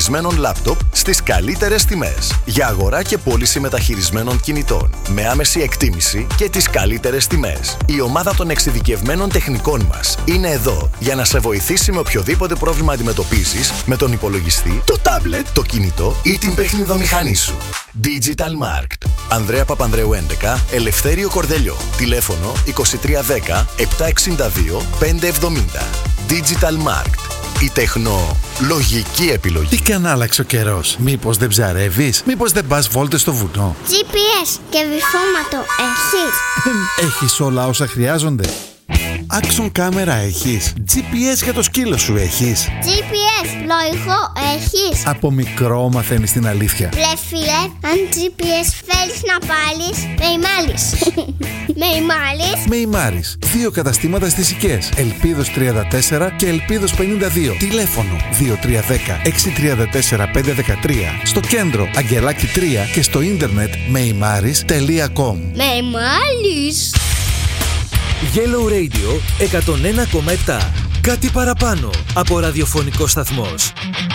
μεταχειρισμένων λάπτοπ στις καλύτερες τιμές. Για αγορά και πώληση μεταχειρισμένων κινητών. Με άμεση εκτίμηση και τις καλύτερες τιμές. Η ομάδα των εξειδικευμένων τεχνικών μας είναι εδώ για να σε βοηθήσει με οποιοδήποτε πρόβλημα αντιμετωπίζεις με τον υπολογιστή, το τάμπλετ, το κινητό ή την παιχνιδομηχανή σου. Digital Markt. Ανδρέα Παπανδρέου 11, Ελευθέριο Κορδελιό. Τηλέφωνο 2310 762 570. Digital Markt. Η τεχνολογική επιλογή. Τι κι αν άλλαξε ο καιρός. Μήπως δεν ψαρεύεις? Μήπως δεν πας βόλτες στο βουνό? GPS και βυθόματο έχεις? Έχεις όλα όσα χρειάζονται? Action κάμερα έχεις? GPS για το σκύλο σου έχεις? GPS πλοηγό έχεις? Από μικρό μαθαίνεις την αλήθεια. Ρε φίλε, αν GPS θέλεις να πάλεις, με ημάλεις. Με ημάλεις. Με ημάρης. 2 καταστήματα στις Οικές. Ελπίδος 34 και Ελπίδος 52. Τηλέφωνο 2310 634 513. Στο κέντρο Αγγελάκη 3 και στο ίντερνετ meimaris.com. Με ημάλεις. Yellow Radio 101,7. Κάτι παραπάνω από ραδιοφωνικό σταθμός.